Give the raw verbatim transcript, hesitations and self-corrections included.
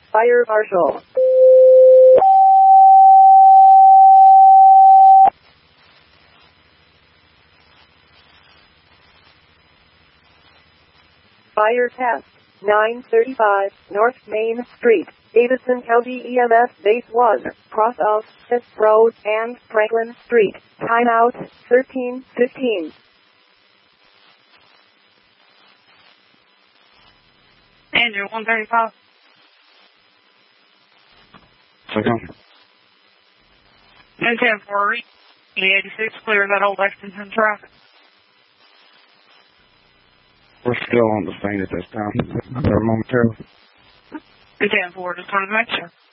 Fire Marshal. Fire test. nine thirty-five North Main Street, Davidson County E M S Base one, cross of Fifth Road and Franklin Street. Timeout thirteen fifteen. Andrew, one thirty-five. Second. And ten for E eighty-six, clear that old Lexington track. We're still on the scene at this time. There momentarily. ten four, just wanted to make sure.